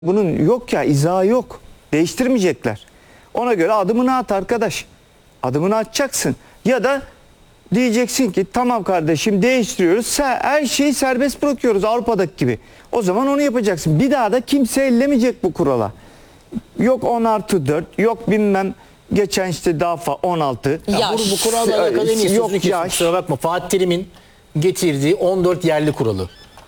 Bunun yok ya, izahı yok. Değiştirmeyecekler. Ona göre adımını at arkadaş. Adımını atacaksın. Ya da diyeceksin ki tamam kardeşim değiştiriyoruz. Her şeyi serbest bırakıyoruz Avrupa'daki gibi. O zaman onu yapacaksın. Bir daha da kimse ellemeyecek bu kurala. Yok 10+4, yok bilmem geçen işte daha 16. Ya bu kuralla alakalı en iyi yok sözünü yaş. kusura bakma. Fatih Terim'in getirdiği 14 yerli kuralı.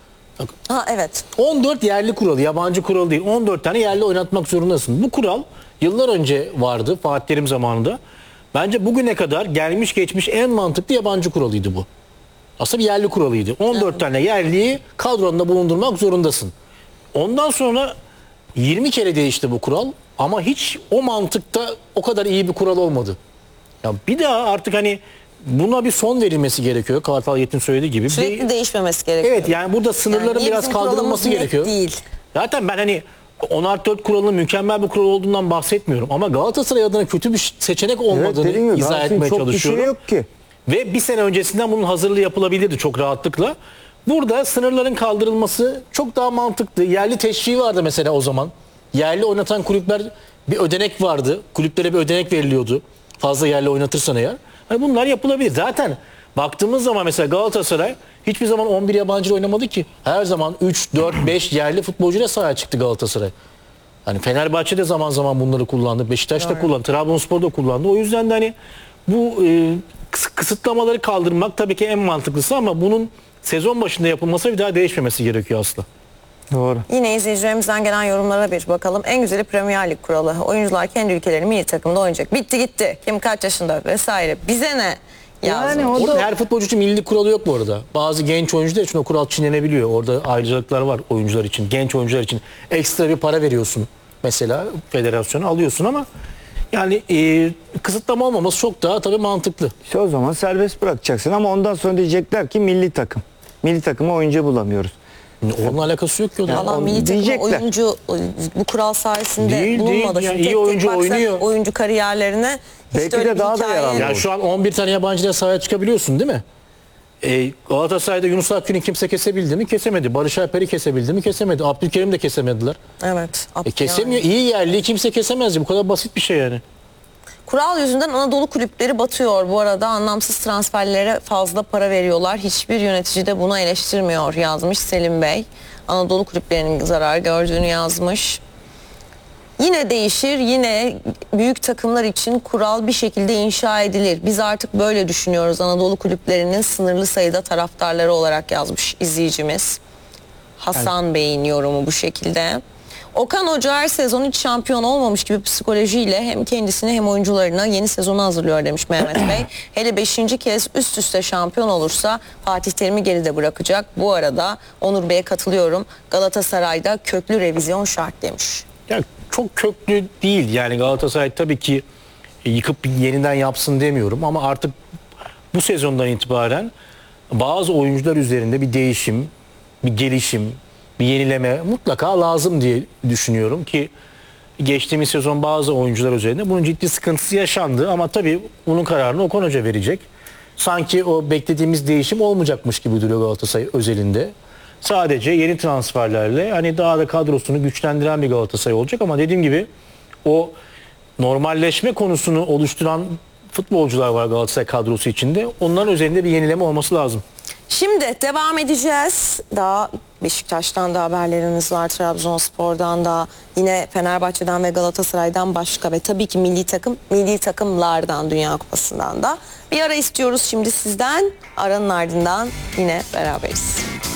Ha evet. 14 yerli kuralı, yabancı kural değil. 14 tane yerli oynatmak zorundasın. Bu kural yıllar önce vardı Fatih Terim zamanında. Bence bugüne kadar gelmiş geçmiş en mantıklı yabancı kuralıydı bu. Aslında bir yerli kuralıydı. 14 tane yerliyi kadronda bulundurmak zorundasın. Ondan sonra 20 kere değişti bu kural ama hiç o mantıkta o kadar iyi bir kural olmadı. Ya bir daha artık hani buna bir son verilmesi gerekiyor. Kartal Yetin söylediği gibi. Sürekli değişmemesi gerekiyor. Evet, yani burada sınırların niye biraz bizim kaldırılması kuralımız net gerekiyor. değil. Zaten ben hani 10+4 kuralının mükemmel bir kural olduğundan bahsetmiyorum. Ama Galatasaray adına kötü bir seçenek olmadığını dediğim gibi, izah Galatasaray'ın etmeye çok bir çalışıyorum. şey yok ki. Ve bir sene öncesinden bunun hazırlığı yapılabilirdi çok rahatlıkla. Burada sınırların kaldırılması çok daha mantıklı. Yerli teşviği vardı mesela o zaman. Yerli oynatan kulüpler, bir ödenek vardı. Kulüplere bir ödenek veriliyordu. Fazla yerli oynatırsan eğer. Hani bunlar yapılabilir. Zaten baktığımız zaman mesela Galatasaray hiçbir zaman 11 yabancı oynamadı ki. Her zaman 3, 4, 5 yerli futbolcuyla sahaya çıktı Galatasaray. Hani Fenerbahçe'de zaman zaman bunları kullandı. Beşiktaş'ta kullandı. Trabzonspor'da kullandı. O yüzden de hani bu kısıtlamaları kaldırmak tabii ki en mantıklısı ama bunun sezon başında yapılması bir daha değişmemesi gerekiyor aslında. Doğru. Yine izleyicilerimizden gelen yorumlara bir bakalım. En güzeli Premier Lig kuralı. Oyuncular kendi ülkeleri milli takımda oynayacak. Bitti gitti. Kim kaç yaşında vesaire. Bize ne? Yani o Orada da her futbolcu için milli kuralı yok bu arada. Bazı genç oyuncular için o kural çiğnenebiliyor. Orada ayrıcalıklar var oyuncular için. Genç oyuncular için ekstra bir para veriyorsun. Mesela federasyona alıyorsun ama yani kısıtlama olmaması çok daha tabii mantıklı. işte o zaman serbest bırakacaksın ama ondan sonra diyecekler ki milli takım. Milli takıma oyuncu bulamıyoruz. Onunla alakası yok ki o da. Allah milli takım diyecekler. oyuncu bu kural sayesinde Değil, bulunmadı. değil. Yani Şimdi iyi tek tek oyuncu baksak oynuyor. oyuncu kariyerlerine hiç Belki öyle de bir daha da hikaye yararlı yok. Yani şu an 11 tane yabancıyla sahaya çıkabiliyorsun değil mi? Galatasaray'da Yunus Akgün'ü kimse kesebildi mi? Kesemedi. Barış Alper'i kesebildi mi? Kesemedi. Abdülkerim de kesemediler. Evet. Kesemiyor. İyi yerliyi kimse kesemez. Bu kadar basit bir şey yani. Kural yüzünden Anadolu kulüpleri batıyor. Bu arada anlamsız transferlere fazla para veriyorlar. Hiçbir yönetici de bunu eleştirmiyor yazmış Selim Bey. Anadolu kulüplerinin zarar gördüğünü yazmış. Yine değişir, yine büyük takımlar için kural bir şekilde inşa edilir. Biz artık böyle düşünüyoruz Anadolu kulüplerinin sınırlı sayıda taraftarları olarak yazmış izleyicimiz. Hasan Bey'in yorumu bu şekilde. Okan Hoca her sezon hiç şampiyon olmamış gibi psikolojiyle hem kendisini hem oyuncularına yeni sezonu hazırlıyor demiş Mehmet Bey. Hele 5. kez üst üste şampiyon olursa Fatih Terim'i geride bırakacak. Bu arada Onur Bey'e katılıyorum. Galatasaray'da köklü revizyon şart demiş. Yani çok köklü değil. Yani Galatasaray tabii ki yıkıp yeniden yapsın demiyorum ama artık bu sezondan itibaren bazı oyuncular üzerinde bir değişim, bir gelişim, bir yenileme mutlaka lazım diye düşünüyorum ki geçtiğimiz sezon bazı oyuncular üzerinde bunun ciddi sıkıntısı yaşandı ama tabii bunun kararını Okan Hoca verecek. Sanki o beklediğimiz değişim olmayacakmış gibi duruyor Galatasaray özelinde. Sadece yeni transferlerle hani daha da kadrosunu güçlendiren bir Galatasaray olacak ama dediğim gibi o normalleşme konusunu oluşturan futbolcular var Galatasaray kadrosu içinde. Onların üzerinde bir yenileme olması lazım. Şimdi devam edeceğiz. Daha Beşiktaş'tan da haberlerimiz var. Trabzonspor'dan da yine Fenerbahçe'den ve Galatasaray'dan başka ve tabii ki milli takımlardan Dünya Kupası'ndan da. Bir ara istiyoruz şimdi sizden. Aranın ardından yine beraberiz.